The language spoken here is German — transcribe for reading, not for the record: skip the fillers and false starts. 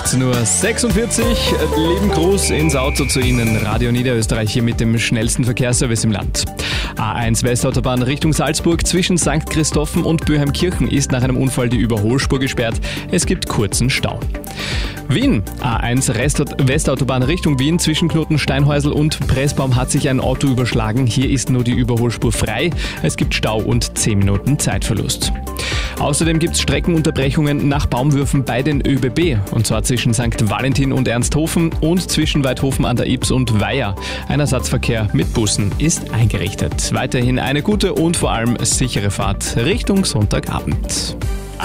18:46 Uhr. Lieben Gruß ins Auto zu Ihnen. Radio Niederösterreich hier mit dem schnellsten Verkehrsservice im Land. A1 Westautobahn Richtung Salzburg zwischen St. Christophen und Böheimkirchen ist nach einem Unfall die Überholspur gesperrt. Es gibt kurzen Stau. Wien, A1 Westautobahn Richtung Wien zwischen Knotensteinhäusl und Pressbaum hat sich ein Auto überschlagen. Hier ist nur die Überholspur frei. Es gibt Stau und 10 Minuten Zeitverlust. Außerdem gibt es Streckenunterbrechungen nach Baumwürfen bei den ÖBB, und zwar zwischen St. Valentin und Ernsthofen und zwischen Weidhofen an der Ybbs und Weiher. Ein Ersatzverkehr mit Bussen ist eingerichtet. Weiterhin eine gute und vor allem sichere Fahrt Richtung Sonntagabend.